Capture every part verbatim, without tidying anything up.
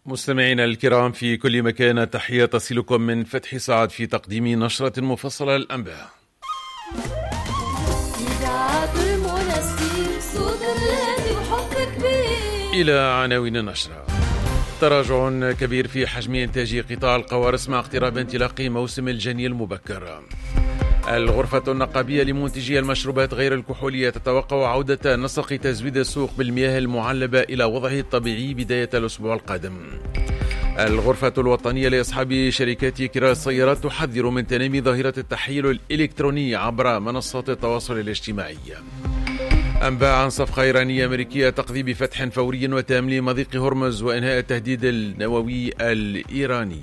مستمعينا الكرام في كل مكان، تحية تصلكم من فتح سعد في تقديم نشرة مفصلة للأنباء. إلى عناوين النشرة. تراجع كبير في حجم إنتاج قطاع القوارص مع اقتراب انطلاق موسم الجني المبكر. الغرفة النقابية لمنتجي المشروبات غير الكحولية تتوقع عودة نسق تزويد السوق بالمياه المعلبة إلى وضعه الطبيعي بداية الأسبوع القادم. الغرفة الوطنية لأصحاب شركات كراء السيارات تحذر من تنامي ظاهرة التحيل الإلكتروني عبر منصات التواصل الاجتماعي. أنباء عن صفقة إيرانية أمريكية تقضي بفتح فوري وتام لمضيق هرمز وإنهاء التهديد النووي الإيراني.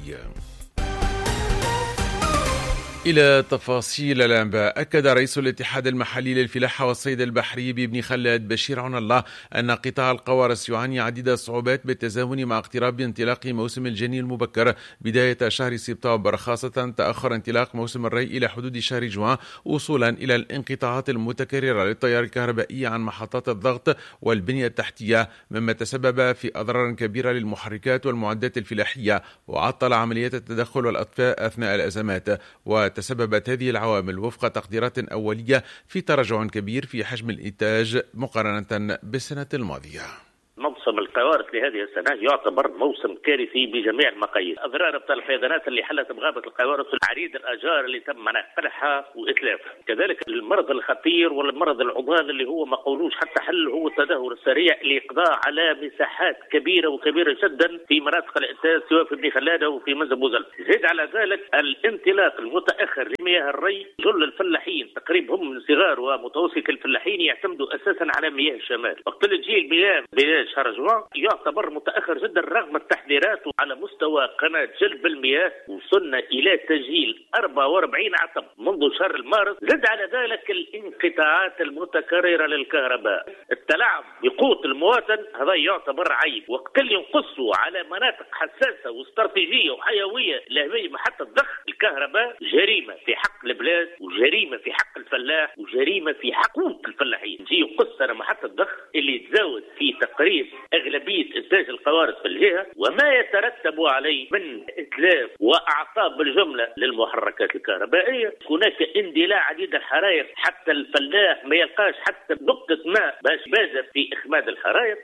إلى تفاصيل الأنباء. أكد رئيس الاتحاد المحلي للفلاحة والصيد البحري بابن خلاد بشير عون الله أن قطاع القوارص يعاني عديد الصعوبات بالتزامن مع اقتراب انطلاق موسم الجني المبكر بداية شهر سبتمبر، خاصة تأخر انطلاق موسم الري إلى حدود شهر جوان، وصولا إلى الانقطاعات المتكررة للتيار الكهربائي عن محطات الضغط والبنية التحتية، مما تسبب في أضرار كبيرة للمحركات والمعدات الفلاحية وعطل عمليات التدخل والأطفاء أثناء الأزمات. و تسببت هذه العوامل وفق تقديرات أولية في تراجع كبير في حجم الإنتاج مقارنة بالسنة الماضية. موسم القوارص لهذه السنة يعتبر موسم كارثي بجميع المقاييس. أضرار بتاع الفيضانات اللي حلت بغابة القوارص، عريض الآجار اللي تم منع قلعها وإتلافها، كذلك المرض الخطير والمرض العضال اللي هو ما قولوش حتى حل، هو التدهور السريع لإقضاء على مساحات كبيرة وكبيرة جدا في مناطق الإنتاج سواء في بني خلادة وفي منزل بوزل. زيد على ذلك الانطلاق المتأخر لمياه الري. جل الفلاحين تقريبا هم من صغار ومتوسط الفلاحين يعتمدوا أساسا على مياه الشمال، وقت تجي المياه شهر جوان يعتبر متأخر جدا رغم التحذيرات. على مستوى قناة جلب المياه وصلنا إلى تسجيل أربعة وأربعين عطب منذ شهر المارس. زد على ذلك الانقطاعات المتكررة للكهرباء. التلاعب بقوت المواطن هذا يعتبر عيب، وقت اللي ينقصوا على مناطق حساسة واستراتيجية وحيوية لهذه محطة ضخ الكهرباء جريمة في حق البلاد وجريمة في حق الفلاح وجريمة في حق قوت الفلاحين. نجي ينقص على محطة ضخ اللي تزود في تقريبا أغلبية إنتاج القوارص في الجهة وما يترتب عليه من إتلاف وأعطاب بالجملة للمحركات الكهربائية. هناك اندلاع عديد الحرائق حتى الفلاح ما يلقاش حتى نقطة ماء باش بادر في إخماد الحرائق.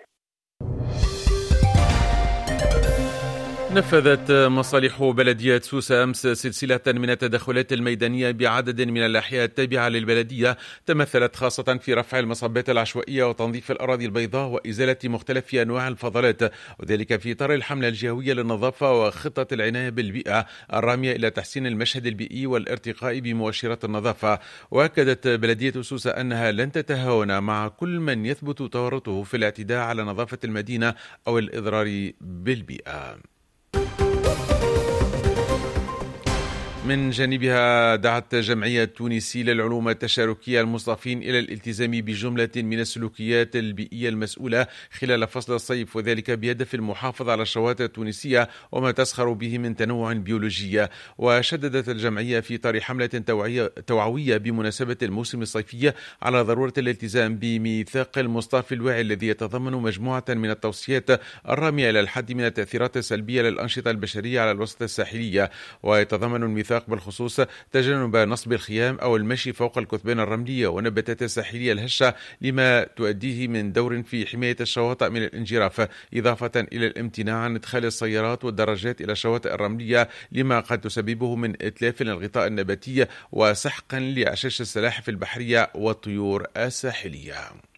نفذت مصالح بلدية سوسة أمس سلسلة من التدخلات الميدانية بعدد من الأحياء التابعة للبلدية، تمثلت خاصة في رفع المصبات العشوائية وتنظيف الأراضي البيضاء وإزالة مختلف أنواع الفضلات، وذلك في إطار الحملة الجهوية للنظافة وخطة العناية بالبيئة الرامية إلى تحسين المشهد البيئي والارتقاء بمؤشرات النظافة. وأكدت بلدية سوسة أنها لن تتهاون مع كل من يثبت تورطه في الاعتداء على نظافة المدينة أو الإضرار بالبيئة. من جانبها دعت جمعية تونسي للعلوم التشاركية المصطفين إلى الالتزام بجملة من السلوكيات البيئية المسؤولة خلال فصل الصيف، وذلك بهدف المحافظة على الشواطئ التونسية وما تسخر به من تنوع بيولوجي. وشددت الجمعية في إطار حملة توعوية بمناسبة الموسم الصيفي على ضرورة الالتزام بميثاق المصطاف الواعي الذي يتضمن مجموعة من التوصيات الرامية إلى الحد من التأثيرات السلبية للأنشطة البشرية على الوسط الساحلي. ويتضمن الميثاق بالخصوص تجنب نصب الخيام أو المشي فوق الكثبان الرملية والنباتات الساحلية الهشة لما تؤديه من دور في حماية الشواطئ من الانجراف، إضافة إلى الامتناع عن إدخال السيارات والدراجات إلى الشواطئ الرملية لما قد تسببه من إتلاف للغطاء النباتي وسحقا لأعشاش السلاحف البحرية والطيور الساحلية.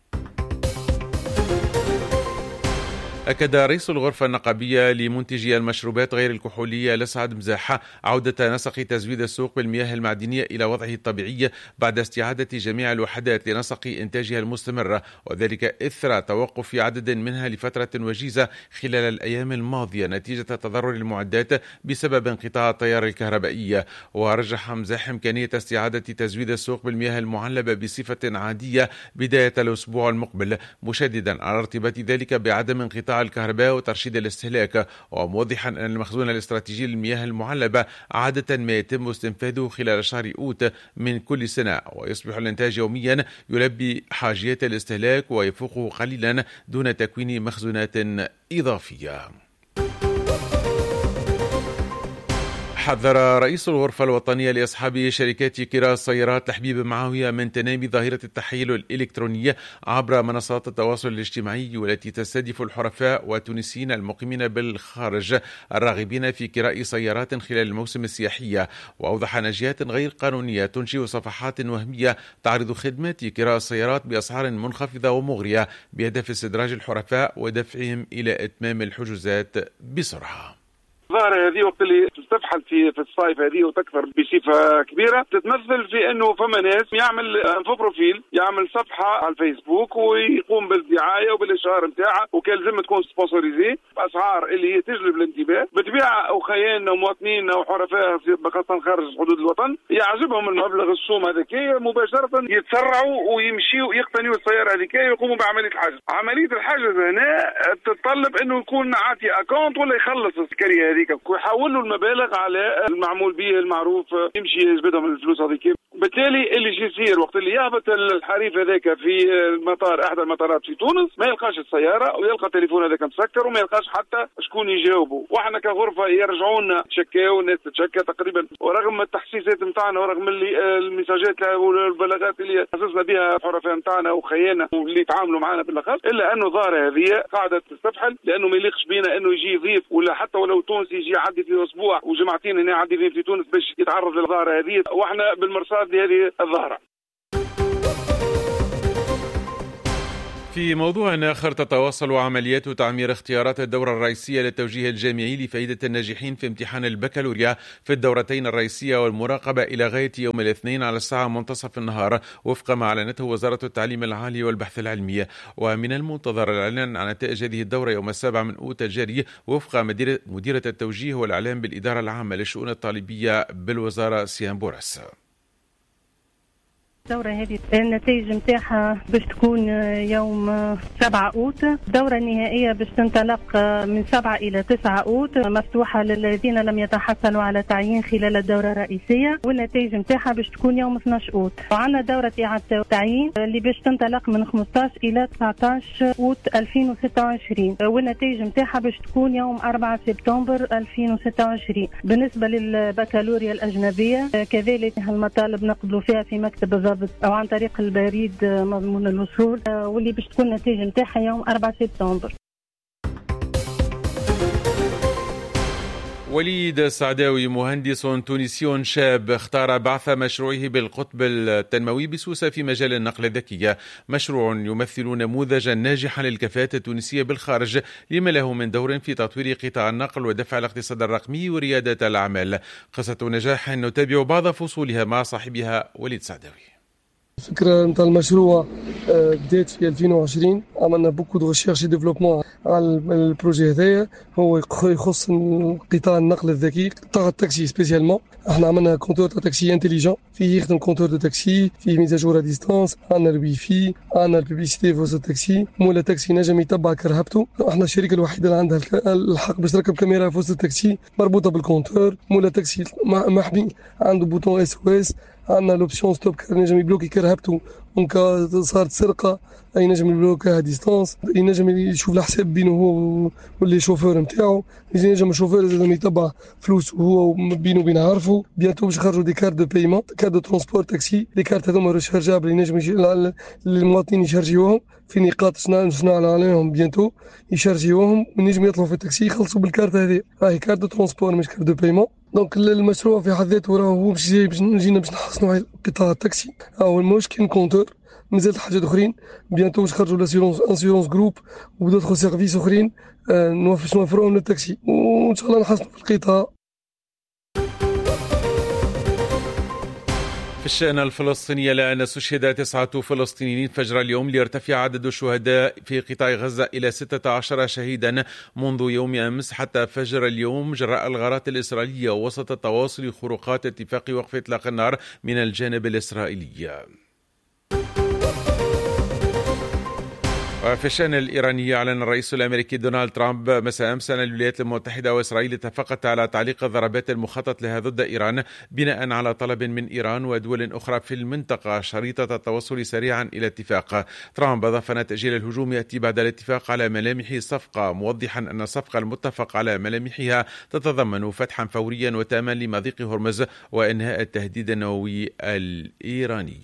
أكد رئيس الغرفة النقابية لمنتجي المشروبات غير الكحولية لسعد مزاحة عودة نسق تزويد السوق بالمياه المعدنية إلى وضعه الطبيعي بعد استعادة جميع الوحدات لنسق إنتاجها المستمر، وذلك إثر توقف عدد منها لفترة وجيزة خلال الأيام الماضية نتيجة تضرر المعدات بسبب انقطاع التيار الكهربائي. ورجح مزاح إمكانية استعادة تزويد السوق بالمياه المعلبة بصفة عادية بداية الأسبوع المقبل، مشددا على ارتباط ذلك بعدم انقطاع الكهرباء وترشيد الاستهلاك، وموضحا أن المخزون الاستراتيجي للمياه المعلبة عادة ما يتم استنفاذه خلال شهر أوت من كل سنة، ويصبح الإنتاج يوميا يلبي حاجيات الاستهلاك ويفوقه قليلا دون تكوين مخزونات إضافية. حذر رئيس الغرفة الوطنية لأصحاب شركات كراء السيارات لحبيب معاوية من تنامي ظاهرة التحيل الإلكتروني عبر منصات التواصل الاجتماعي والتي تستهدف الحرفاء والتونسيين المقيمين بالخارج الراغبين في كراء سيارات خلال الموسم السياحي. وأوضح أن جهات غير قانونية تنشئ صفحات وهمية تعرض خدمات كراء السيارات بأسعار منخفضة ومغرية بهدف استدراج الحرفاء ودفعهم إلى إتمام الحجوزات بسرعة. الظاهرة هذه وقت اللي تستفحل في في الصيف هذه وتكثر بصفة كبيرة تتمثل في انه فما ناس يعمل انفو بروفيل، يعمل صفحة على الفيسبوك ويقوم بالدعاية وبالاشهار نتاعها وكالزم تكون سبونسوريزي باسعار اللي هي تجلب الانتباه، بطبيعة وخيالنا ومواطنينا وحرفاء خاصة خارج حدود الوطن يعجبهم المبلغ السوم هذاك مباشرة يتسرعوا ويمشيوا يقتنيوا السيارة هذيك ويقوموا بعملية الحجز. عملية الحجز هنا تتطلب انه يكون عاطي اكونت ولا يخلص السكرية هذيك ويحولوا المبالغ على المعمول به المعروف يمشي يجبدهم الفلوس هذيك. بالتالي اللي يصير وقت اللي يهبط الحريف هذاك في المطار احدى المطارات في تونس ما يلقاش السياره ويلقى التليفون هذاك مسكر وما يلقاش حتى شكون يجاوبه. واحنا كغرفه يرجعونا تشكاو الناس تتشكى تقريبا ورغم التحسيسات نتاعنا ورغم اللي المساجات والبلاغات اللي حسسنا بها الحرفاء نتاعنا وخيانا واللي يتعاملوا معنا بالاخص الا انه ظاهره هذه قاعده تستفحل لانه ما يليقش بينا انه يجي ضيف ولا حتى ولو تونسي يجي يعدي في اسبوع وجمعتين هنا يعدي فين في تونس باش يتعرض للظاهره هذه واحنا بالمرصاد لهذه الظاهره. في موضوع آخر تتواصل عمليات تعمير اختيارات الدورة الرئيسية للتوجيه الجامعي لفائدة الناجحين في امتحان البكالوريا في الدورتين الرئيسية والمراقبة إلى غاية يوم الاثنين على الساعة منتصف النهار وفق ما أعلنته وزارة التعليم العالي والبحث العلمي. ومن المنتظر الإعلان عن نتائج هذه الدورة يوم السابع من أوت الجاري وفق مديرة التوجيه والإعلام بالإدارة العامة للشؤون الطالبية بالوزارة سيان بورس. الدورة هذه النتائج نتاعها باش تكون يوم سبعة أوت، الدورة النهائية باش تنطلق من سبعة إلى تسعة أوت، مفتوحة للذين لم يتحصلوا على تعيين خلال الدورة الرئيسية، والنتائج نتاعها باش تكون يوم اثني عشر أوت. وعندنا دورة إعادة التعيين اللي باش تنطلق من خمسة عشر إلى تسعة عشر أوت ألفين وستة وعشرين، والنتائج نتاعها باش تكون يوم أربعة سبتمبر ألفين وستة وعشرين. بالنسبة للبكالوريا الأجنبية كذلك المطالب نقبلوا فيها في مكتب الضبط أو عن طريق البريد مضمون الوصول واللي باش تكون النتيجة نتاعها يوم أربعة سبتمبر. وليد السعداوي مهندس تونسي شاب اختار بعث مشروعه بالقطب التنموي بسوسة في مجال النقل الذكي، مشروع يمثل نموذجا ناجحا للكفاءة التونسية بالخارج لما له من دور في تطوير قطاع النقل ودفع الاقتصاد الرقمي وريادة الأعمال. قصة نجاح نتابع بعض فصولها مع صاحبها وليد السعداوي. الفكرة نتاع المشروع بدات في ألفين وعشرين، عملنا بوكو دو ريشيرش ديفلوبمون على البروجي هذايا، هو يخص قطاع النقل الذكي، قطاع التاكسي سبيسيالمون. احنا عملنا كونتور تاع تاكسي انتيليجون فيه يخدم كونتور دو تاكسي، فيه ميزاجور ا ديستانس، عندنا الواي في، عندنا البوبليسيتي في وسط التاكسي، مولا تاكسي نجم يتبع كرهبته. احنا الشركه الوحيده اللي عندها الحق باش تركب كاميرا في وسط التاكسي مربوطه بالكونتور. مولا تاكسي محمي عنده بوتون اس او اس، عندنا لوبسيون ستوب كار نجم يبلوكي كرهبته اونكا صارت سرقه، اي نجم يبلوكها ديستانس، ينجم يشوف الحساب بينه هو واللي شوفور نتاعو، ينجم الشوفور لازم يتبع فلوسه هو بينه وبين عارفه. بيانتو باش يخرجوا دي كارت دو بايمون، كارت دو ترونسبور تاكسي، لي كارت هذوما ريشارجابل ينجم المواطنين يشارجيوهم في نقاط صناعة عليهم بيانتو يشارجيوهم ونجم يطلعوا في التاكسي يخلصوا بالكارت هذه، راهي كارت دو ترونسبور مش كارت دو بايمون. دونك المشروع في حد ذاته راه هو باش باش نجينا باش نحسنوا على قطاع التاكسي. اول موش كاين كونتور، مازال حاجات اخرين بيانتو باش نخرجوا لاسيورونس انسيورونس جروب ودوطخ سيرفيس اخرين نوفروا نوفروهم للتاكسي وان شاء الله نحسنوا في القطاع. في الشأن الفلسطيني، لأن استشهد تسعة فلسطينيين فجر اليوم ليرتفع عدد الشهداء في قطاع غزة إلى ستة عشر شهيدا منذ يوم أمس حتى فجر اليوم جراء الغارات الإسرائيلية وسط تواصل خروقات اتفاق وقف إطلاق النار من الجانب الإسرائيلي. وفي الشأن الإيراني، أعلن الرئيس الأمريكي دونالد ترامب مساء أمس أن الولايات المتحدة وإسرائيل اتفقتا على تعليق الضربات المخطط لها ضد إيران بناء على طلب من إيران ودول أخرى في المنطقة شريطة التوصل سريعا إلى اتفاق. ترامب أضاف أن تأجيل الهجوم يأتي بعد الاتفاق على ملامح الصفقة، موضحا أن الصفقة المتفق على ملامحها تتضمن فتحا فوريا وتاما لمضيق هرمز وإنهاء التهديد النووي الإيراني.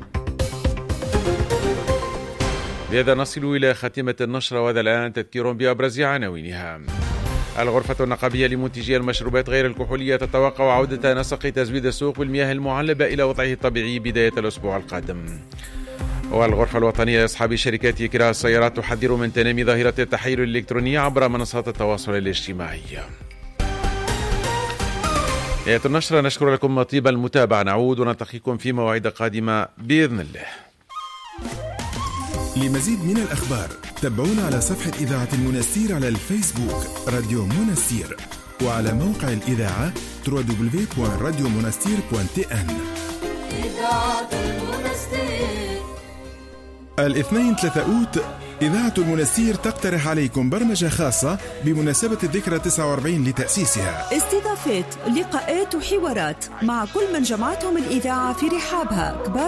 بهذا نصل إلى خاتمة النشرة، وهذا الآن تذكير بأبرز عناوينها. الغرفة النقابية لمنتجي المشروبات غير الكحولية تتوقع عودة نسق تزويد السوق بالمياه المعلبة إلى وضعه الطبيعي بداية الأسبوع القادم. والغرفة الوطنية لأصحاب شركات كراء السيارات تحذر من تنامي ظاهرة التحايل الإلكتروني عبر منصات التواصل الاجتماعي. نهاية النشرة، نشكر لكم طيب المتابعة، نعود ونلتقيكم في مواعيد قادمة بإذن الله. لمزيد من الأخبار تابعونا على صفحة إذاعة المنستير على الفيسبوك راديو منستير، وعلى موقع الإذاعة دبليو دبليو دبليو دوت راديو منستير دوت تي إن. إذاعة المنستير. الاثنين ثلاثة أوت إذاعة المنستير تقترح عليكم برمجة خاصة بمناسبة الذكرى تسعة وأربعين لتأسيسها، استضافات، لقاءات وحوارات مع كل من جمعتهم الإذاعة في رحابها، كبار